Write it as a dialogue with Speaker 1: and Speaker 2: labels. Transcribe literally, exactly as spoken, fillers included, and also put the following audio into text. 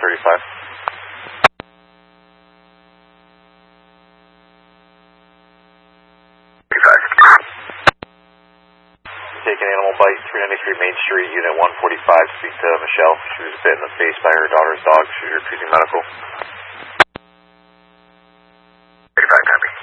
Speaker 1: thirty-five. Taking animal bite, three ninety-three Main Street, Unit one forty-five, speak to Michelle. She was bit in the face by her daughter's dog. She's refusing medical.
Speaker 2: thirty-five, copy.